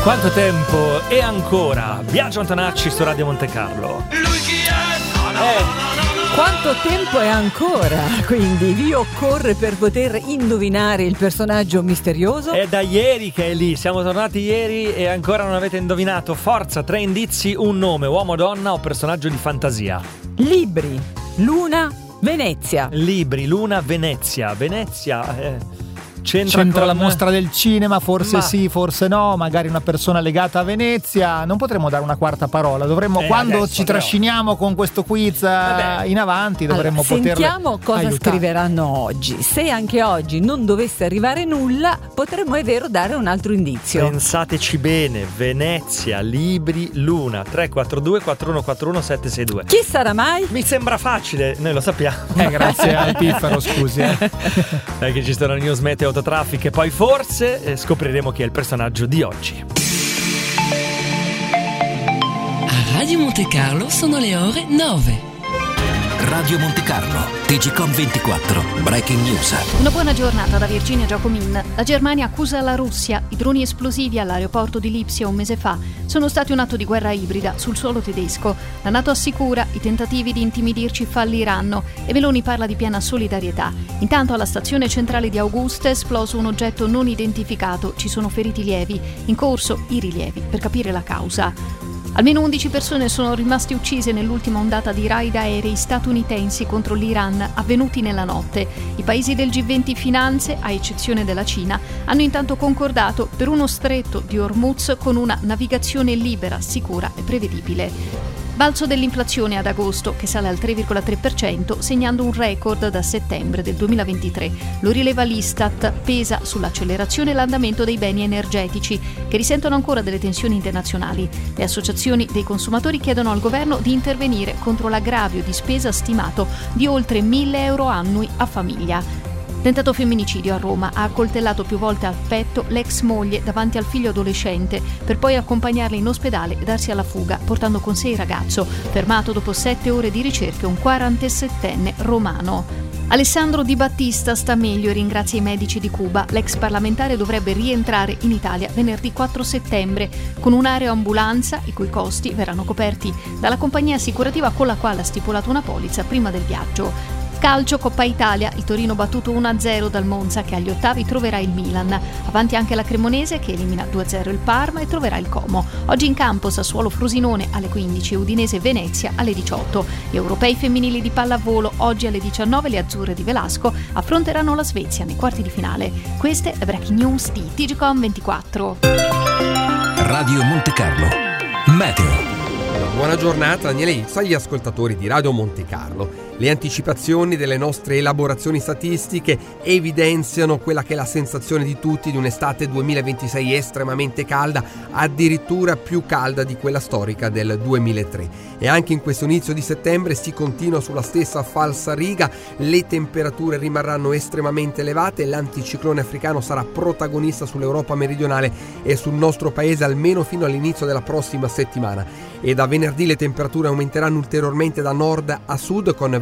Quanto tempo e ancora? Biagio Antonacci su Radio Monte Carlo. Quanto tempo è ancora? Quindi vi occorre per poter indovinare il personaggio misterioso? È da ieri che è lì, siamo tornati ieri e ancora non avete indovinato. Forza, 3 indizi, un nome, uomo, donna o personaggio di fantasia. Libri, Luna, Venezia. Libri, Luna, Venezia. Venezia, c'entra con la mostra del cinema, forse sì, forse no, magari una persona legata a Venezia. Non potremmo dare una quarta parola, dovremmo quando adesso, ci trasciniamo con questo quiz in avanti dovremmo sentiamo cosa aiutare. scriveranno oggi. Se anche oggi non dovesse arrivare nulla, potremmo, è vero, dare un altro indizio. Pensateci bene, Venezia, libri, Luna. 342 4141 762. Chi sarà mai? Mi sembra facile, noi lo sappiamo. Grazie al piffero, scusi. Dai che ci sono news meteo autotraffic e poi forse scopriremo chi è il personaggio di oggi. A Radio Monte Carlo sono le ore 9. Radio Monte Carlo, TGCOM 24, Breaking News. Una buona giornata da Virginia Giacomin. La Germania accusa la Russia. I droni esplosivi all'aeroporto di Lipsia un mese fa sono stati un atto di guerra ibrida sul suolo tedesco. La NATO assicura i tentativi di intimidirci falliranno e Meloni parla di piena solidarietà. Intanto alla stazione centrale di Augusta è esploso un oggetto non identificato. Ci sono feriti lievi. In corso i rilievi per capire la causa. Almeno 11 persone sono rimaste uccise nell'ultima ondata di raid aerei statunitensi contro l'Iran avvenuti nella notte. I paesi del G20 Finanze, a eccezione della Cina, hanno intanto concordato per uno stretto di Hormuz con una navigazione libera, sicura e prevedibile. Balzo dell'inflazione ad agosto, che sale al 3,3%, segnando un record da settembre del 2023. Lo rileva l'Istat, pesa sull'accelerazione e l'andamento dei beni energetici, che risentono ancora delle tensioni internazionali. Le associazioni dei consumatori chiedono al governo di intervenire contro l'aggravio di spesa stimato di oltre 1.000 euro annui a famiglia. Tentato femminicidio a Roma, ha accoltellato più volte al petto l'ex moglie davanti al figlio adolescente per poi accompagnarla in ospedale e darsi alla fuga, portando con sé il ragazzo, fermato dopo 7 ore di ricerche un 47enne romano. Alessandro Di Battista sta meglio e ringrazia i medici di Cuba. L'ex parlamentare dovrebbe rientrare in Italia venerdì 4 settembre con un'aeroambulanza i cui costi verranno coperti dalla compagnia assicurativa con la quale ha stipulato una polizza prima del viaggio. Calcio, Coppa Italia, il Torino battuto 1-0 dal Monza che agli ottavi troverà il Milan. Avanti anche la Cremonese che elimina 2-0 il Parma e troverà il Como. Oggi in campo Sassuolo Frosinone alle 15 e Udinese Venezia alle 18. Gli europei femminili di pallavolo oggi alle 19 le azzurre di Velasco affronteranno la Svezia nei quarti di finale. Queste è Breaking News di TGCOM 24. Radio Monte Carlo, meteo. Buona giornata Daniele Izzo agli ascoltatori di Radio Monte Carlo. Le anticipazioni delle nostre elaborazioni statistiche evidenziano quella che è la sensazione di tutti di un'estate 2026 estremamente calda, addirittura più calda di quella storica del 2003. E anche in questo inizio di settembre si continua sulla stessa falsariga, le temperature rimarranno estremamente elevate, l'anticiclone africano sarà protagonista sull'Europa meridionale e sul nostro paese almeno fino all'inizio della prossima settimana. E da venerdì le temperature aumenteranno ulteriormente da nord a sud con